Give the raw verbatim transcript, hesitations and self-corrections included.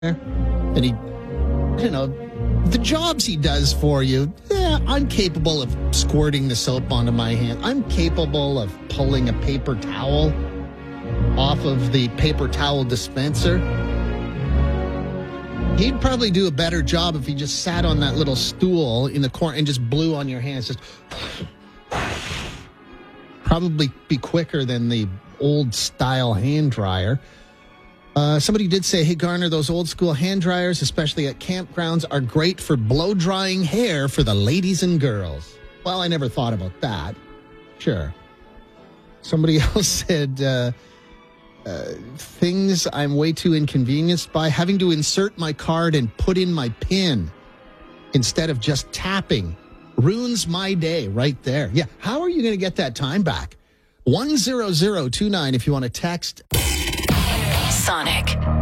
And he, I don't know, the jobs he does for you, yeah, I'm capable of squirting the soap onto my hand. I'm capable of pulling a paper towel off of the paper towel dispenser. He'd probably do a better job if he just sat on that little stool in the corner and just blew on your hands. Just probably be quicker than the old style hand dryer. Uh, somebody did say, hey, Garner, those old school hand dryers, especially at campgrounds, are great for blow drying hair for the ladies and girls. Well, I never thought about that. Sure. Somebody else said, uh, uh, things I'm way too inconvenienced by, having to insert my card and put in my PIN instead of just tapping. Ruins my day right there. Yeah, how are you going to get that time back? one zero zero two nine if you want to text. Sonic.